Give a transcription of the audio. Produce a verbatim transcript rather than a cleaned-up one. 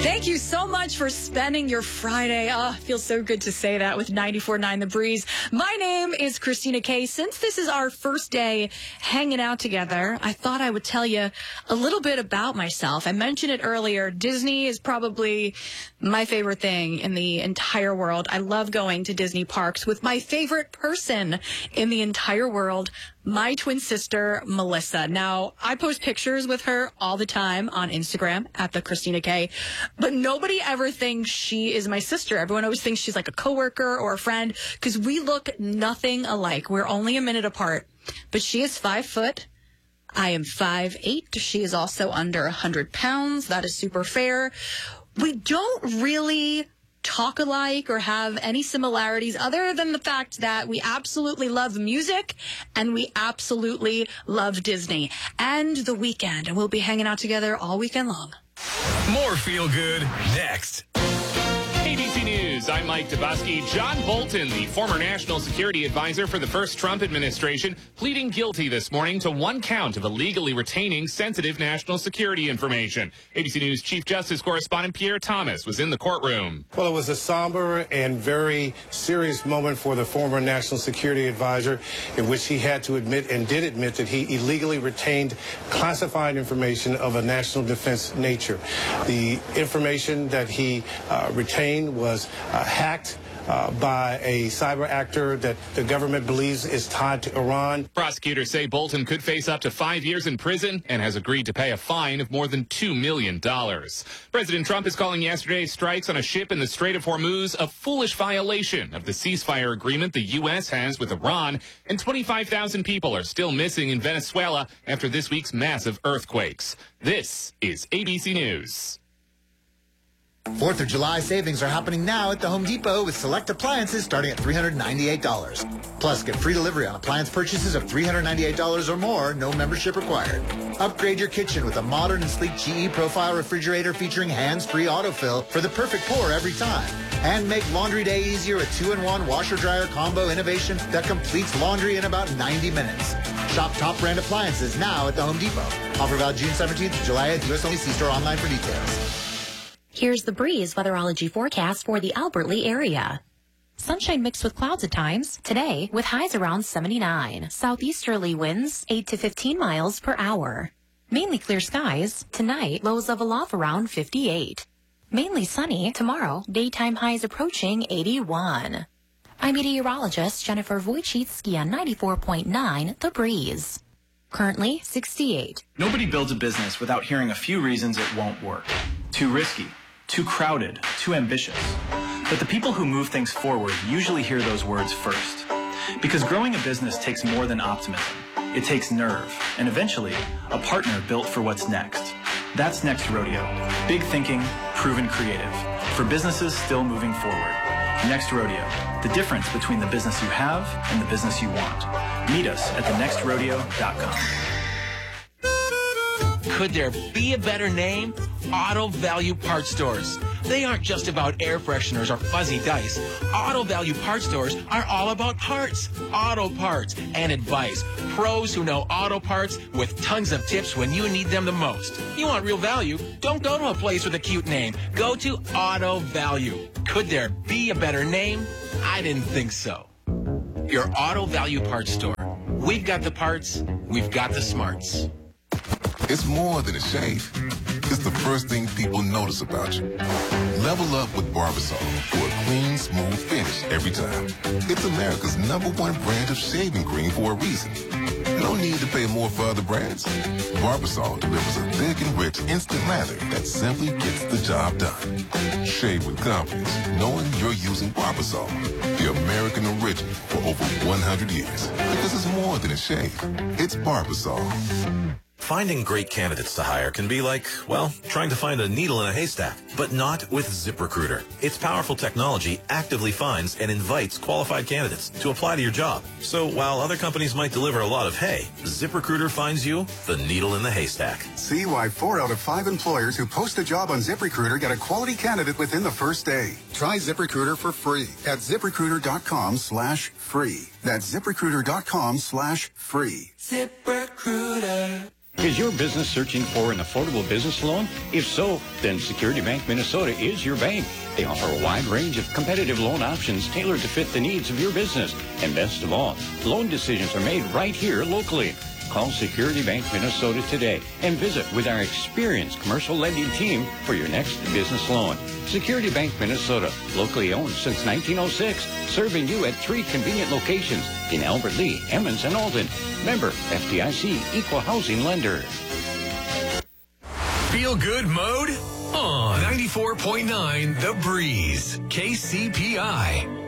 Thank you so much for spending your Friday. Oh, it feels so good to say that with ninety-four point nine The Breeze. My name is Christina Kay. Since this is our first day hanging out together, I thought I would tell you a little bit about myself. I mentioned it earlier. Disney is probably my favorite thing in the entire world. I love going to Disney parks with my favorite person in the entire world, my twin sister, Melissa. Now, I post pictures with her all the time on Instagram at the Christina Kay, but nobody ever thinks she is my sister. Everyone always thinks she's like a coworker or a friend because we look nothing alike. We're only a minute apart, but she is five foot. I am five eight. She is also under one hundred pounds. That is super fair. We don't really talk alike or have any similarities other than the fact that we absolutely love music and we absolutely love Disney and The Weeknd, and we'll be hanging out together all weekend long. More Feel Good next. A B C News, I'm Mike Dubosky. John Bolton, the former national security advisor for the first Trump administration, pleading guilty this morning to one count of illegally retaining sensitive national security information. A B C News Chief Justice correspondent Pierre Thomas was in the courtroom. Well, it was a somber and very serious moment for the former national security advisor, in which he had to admit and did admit that he illegally retained classified information of a national defense nature. The information that he uh, retained was uh, hacked uh, by a cyber actor that the government believes is tied to Iran. Prosecutors say Bolton could face up to five years in prison and has agreed to pay a fine of more than two million dollars. President Trump is calling yesterday's strikes on a ship in the Strait of Hormuz a foolish violation of the ceasefire agreement the U S has with Iran, and twenty-five thousand people are still missing in Venezuela after this week's massive earthquakes. This is A B C News. fourth of July savings are happening now at the Home Depot with select appliances starting at three hundred ninety-eight dollars. Plus, get free delivery on appliance purchases of three hundred ninety-eight dollars or more, no membership required. Upgrade your kitchen with a modern and sleek G E Profile refrigerator featuring hands-free autofill for the perfect pour every time. And make laundry day easier with two in one washer-dryer combo innovation that completes laundry in about ninety minutes. Shop top brand appliances now at the Home Depot. Offer valid June seventeenth to July eighth. U S only. See store online for details. Here's the Breeze weatherology forecast for the Albert Lea area. Sunshine mixed with clouds at times. Today, with highs around seventy-nine. Southeasterly winds, eight to fifteen miles per hour. Mainly clear skies. Tonight, lows level off around fifty-eight. Mainly sunny. Tomorrow, daytime highs approaching eighty-one. I'm meteorologist Jennifer Wojcicki on ninety-four point nine The Breeze. Currently, sixty-eight. Nobody builds a business without hearing a few reasons it won't work. Too risky, too crowded, too ambitious. But the people who move things forward usually hear those words first. Because growing a business takes more than optimism. It takes nerve, and eventually, a partner built for what's next. That's Next Rodeo. Big thinking, proven creative. For businesses still moving forward. Next Rodeo. The difference between the business you have and the business you want. Meet us at the next rodeo dot com. Could there be a better name? Auto Value Parts Stores. They aren't just about air fresheners or fuzzy dice. Auto Value Parts Stores are all about parts, auto parts, and advice. Pros who know auto parts with tons of tips when you need them the most. You want real value? Don't go to a place with a cute name. Go to Auto Value. Could there be a better name? I didn't think so. Your Auto Value Parts Store. We've got the parts. We've got the smarts. It's more than a shave. It's the first thing people notice about you. Level up with Barbasol for a clean, smooth finish every time. It's America's number one brand of shaving cream for a reason. No need to pay more for other brands. Barbasol delivers a thick and rich instant lather that simply gets the job done. Shave with confidence, knowing you're using Barbasol, the American original for over one hundred years. Because it's more than a shave. It's Barbasol. Finding great candidates to hire can be like, well, trying to find a needle in a haystack, but not with ZipRecruiter. Its powerful technology actively finds and invites qualified candidates to apply to your job. So while other companies might deliver a lot of hay, ZipRecruiter finds you the needle in the haystack. See why four out of five employers who post a job on ZipRecruiter get a quality candidate within the first day. Try ZipRecruiter for free at ZipRecruiter.com slash free. That's ZipRecruiter.com slash free. ZipRecruiter. Is your business searching for an affordable business loan? If so, then Security Bank Minnesota is your bank. They offer a wide range of competitive loan options tailored to fit the needs of your business. And best of all, loan decisions are made right here locally. Call Security Bank Minnesota today and visit with our experienced commercial lending team for your next business loan. Security Bank Minnesota, locally owned since nineteen oh six, serving you at three convenient locations in Albert Lee, Emmons, and Alden. Member F D I C Equal Housing Lender. Feel good mode? On ninety-four point nine The Breeze, K C P I.